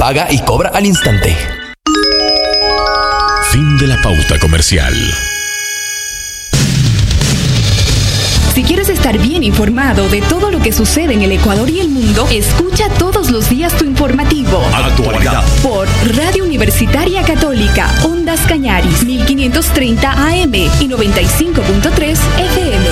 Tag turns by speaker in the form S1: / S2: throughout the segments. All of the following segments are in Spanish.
S1: paga y cobra al instante.
S2: Fin de la pauta comercial.
S3: Si quieres estar bien informado de todo lo que sucede en el Ecuador y el mundo, escucha todos los días tu informativo.
S2: Actualidad.
S3: Por Radio Universitaria Católica, Ondas Cañaris, 1530 AM y 95.3 FM.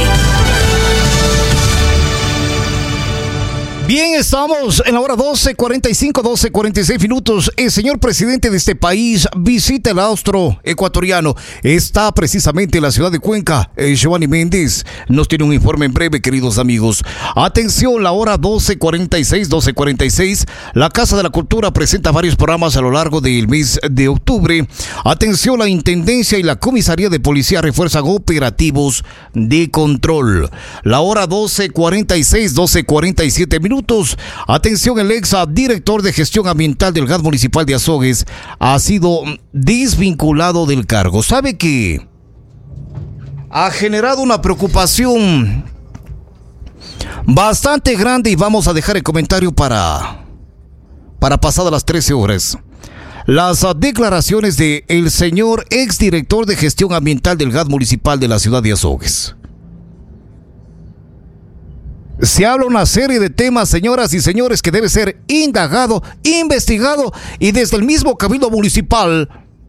S4: Bien, estamos en la hora 12:46 minutos. El señor presidente de este país visita el austro ecuatoriano. Está precisamente en la ciudad de Cuenca. Giovanni Méndez nos tiene un informe en breve, queridos amigos. Atención, la hora 12:46. La Casa de la Cultura presenta varios programas a lo largo del mes de octubre. Atención, la Intendencia y la Comisaría de Policía refuerzan operativos de control. La hora 12:47 minutos. Atención, el ex director de gestión ambiental del gas municipal de Azogues ha sido desvinculado del cargo. ¿Sabe qué? Ha generado una preocupación bastante grande y vamos a dejar el comentario para pasadas las 13 horas. Las declaraciones de el señor ex director de gestión ambiental del gas municipal de la ciudad de Azogues. Se habla una serie de temas, señoras y señores, que debe ser indagado, investigado, y desde el mismo Cabildo Municipal,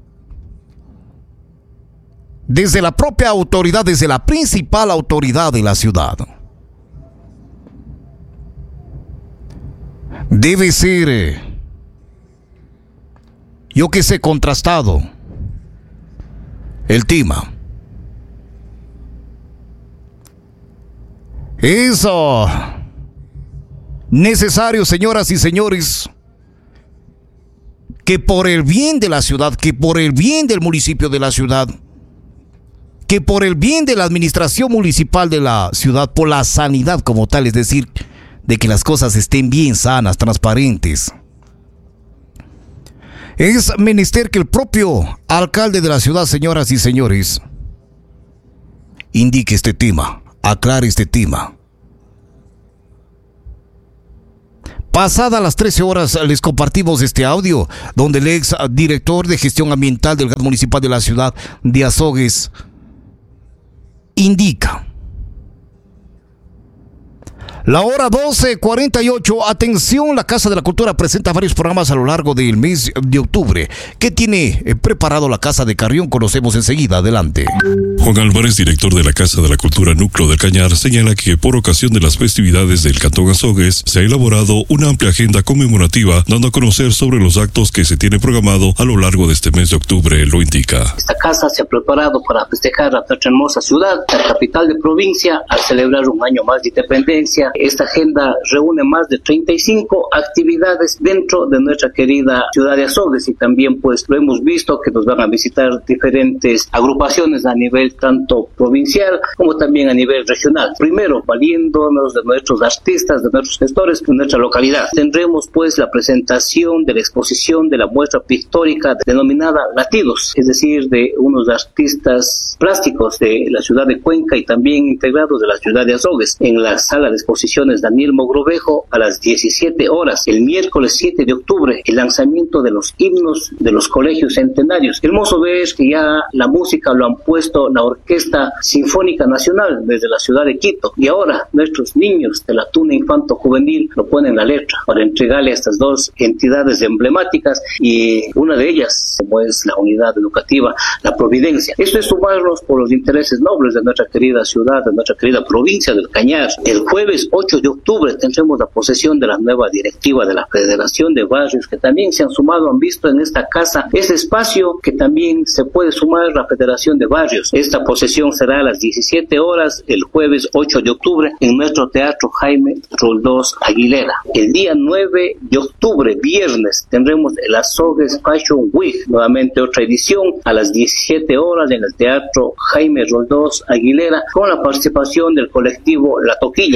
S4: desde la propia autoridad, desde la principal autoridad de la ciudad, debe ser, yo que sé, contrastado el tema. Es necesario, señoras y señores, que por el bien de la ciudad, que por el bien del municipio de la ciudad, que por el bien de la administración municipal de la ciudad, por la sanidad como tal, es decir, de que las cosas estén bien sanas, transparentes, es menester que el propio alcalde de la ciudad, señoras y señores, indique este tema, aclare este tema. Pasadas las 13 horas les compartimos este audio donde el ex director de gestión ambiental del gas municipal de la ciudad de Azogues indica. La hora 12:48, atención, la Casa de la Cultura presenta varios programas a lo largo del mes de octubre. ¿Qué tiene preparado la Casa de Carrión? Conocemos enseguida, adelante.
S2: Juan Álvarez, director de la Casa de la Cultura Núcleo del Cañar, señala que por ocasión de las festividades del Cantón Azogues se ha elaborado una amplia agenda conmemorativa, dando a conocer sobre los actos que se tiene programado a lo largo de este mes de octubre, lo indica.
S5: Esta casa se ha preparado para festejar a nuestra hermosa ciudad, la capital de provincia, al celebrar un año más de independencia. Esta agenda reúne más de 35 actividades dentro de nuestra querida ciudad de Azogues, y también pues lo hemos visto que nos van a visitar diferentes agrupaciones a nivel tanto provincial como también a nivel regional. Primero, valiéndonos de nuestros artistas, de nuestros gestores en nuestra localidad. Tendremos pues la presentación de la exposición de la muestra pictórica denominada Latidos, es decir, de unos artistas plásticos de la ciudad de Cuenca y también integrados de la ciudad de Azogues, en la sala de exposiciones Daniel Mogrovejo a las 17 horas. El miércoles 7 de octubre, el lanzamiento de los himnos de los colegios centenarios. Hermoso ver que ya la música lo han puesto la Orquesta Sinfónica Nacional desde la ciudad de Quito, y ahora nuestros niños de la Tuna Infanto Juvenil lo ponen la letra para entregarle a estas dos entidades emblemáticas, y una de ellas como es la unidad educativa La Providencia. Esto es sumarnos por los intereses nobles de nuestra querida ciudad, de nuestra querida provincia del Cañar. El jueves 8 de octubre tendremos la posesión de la nueva directiva de la Federación de Barrios, que también se han sumado, han visto en esta casa ese espacio que también se puede sumar la Federación de Barrios. Esta posesión será a las 17 horas el jueves 8 de octubre en nuestro Teatro Jaime Roldós Aguilera. El día 9 de octubre, viernes, tendremos el Azogues Fashion Week, nuevamente otra edición a las 17 horas en el Teatro Jaime Roldós Aguilera, con la participación del colectivo La Toquilla. El jueves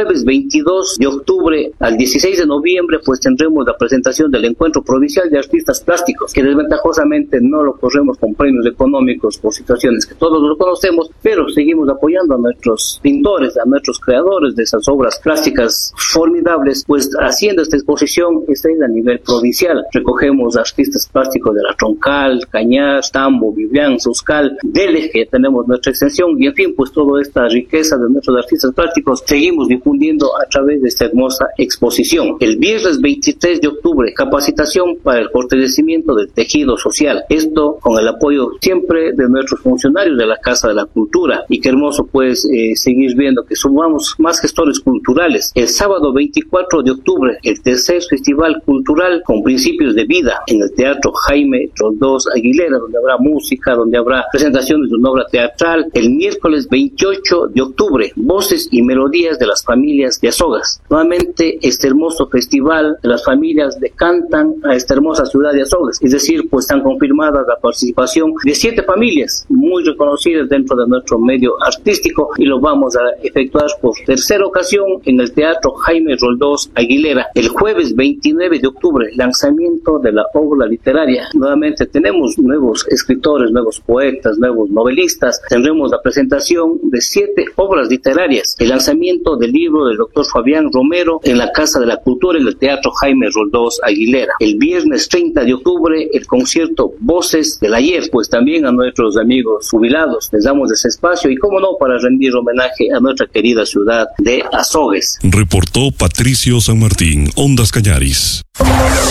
S5: jueves 22 de octubre al 16 de noviembre, pues tendremos la presentación del Encuentro Provincial de Artistas Plásticos, que desventajosamente no lo corremos con premios económicos por situaciones que todos lo conocemos, pero seguimos apoyando a nuestros pintores, a nuestros creadores de esas obras plásticas formidables, pues haciendo esta exposición a nivel provincial. Recogemos artistas plásticos de La Troncal, Cañar, Tambo, Vivian, Suscal, Dele, que tenemos nuestra extensión, y en fin, pues toda esta riqueza de nuestros artistas plásticos seguimos difundiendo a través de esta hermosa exposición. El viernes 23 de octubre, capacitación para el fortalecimiento del tejido social. Esto con el apoyo siempre de nuestros funcionarios de la Casa de la Cultura, y qué hermoso pues seguir viendo que sumamos más gestores culturales. El sábado 24 de octubre, el tercer Festival Cultural con Principios de Vida en el Teatro Jaime Roldós Aguilera, donde habrá música, donde habrá presentaciones de una obra teatral. El miércoles 28 de octubre, Voces y Melodías de las Familias de Azogues. Nuevamente este hermoso festival de las familias cantan a esta hermosa ciudad de Azogues, es decir, pues están confirmadas la participación de 7 familias muy reconocidas dentro de nuestro medio artístico, y lo vamos a efectuar por tercera ocasión en el Teatro Jaime Roldós Aguilera. El jueves 29 de octubre, lanzamiento de la obra literaria. Nuevamente tenemos nuevos escritores, nuevos poetas, nuevos novelistas. Tendremos la presentación de 7 obras literarias. El lanzamiento del libro del doctor Fabián Romero en la Casa de la Cultura en el Teatro Jaime Roldós Aguilera. El viernes 30 de octubre, el concierto Voces del Ayer. Pues también a nuestros amigos jubilados les damos ese espacio, y cómo no, para rendir homenaje a nuestra querida ciudad de Azogues.
S2: Reportó Patricio San Martín, Ondas Cañaris.